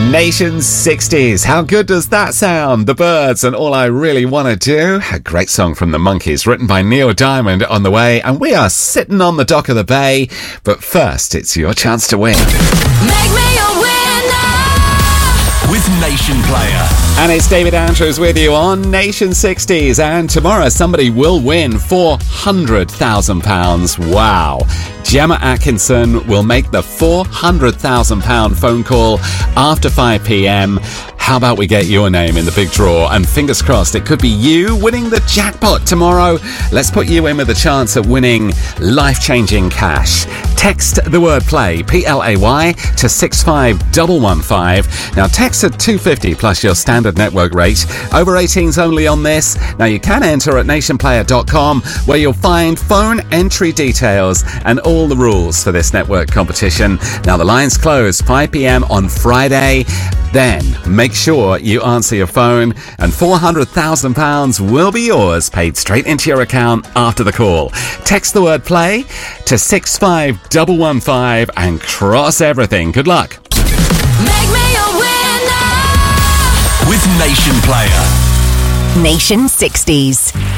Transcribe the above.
Nation 60s. How good does that sound? The Birds and All I Really Want to Do. A great song from the Monkees, written by Neil Diamond, on the way. And we are sitting on the dock of the bay. But first, it's your chance to win. Make me a winner with Nation Player. And it's David Andrews with you on Nation 60s. And tomorrow, somebody will win £400,000. Wow. Gemma Atkinson will make the £400,000 phone call after 5 p.m. How about we get your name in the big draw? And fingers crossed, it could be you winning the jackpot tomorrow. Let's put you in with a chance at winning life-changing cash. Text the word play, P-L-A-Y, to 65115. Now, text at $2.50 plus your standard network rate. Over 18s only on this. Now, you can enter at nationplayer.com, where you'll find phone entry details and all the rules for this network competition. Now, the lines close 5 p.m. on Friday. Then make sure you answer your phone, and £400,000 will be yours, paid straight into your account after the call. Text the word play to 65115 and cross everything. Good luck. Make me a winner with Nation Player. Nation 60s.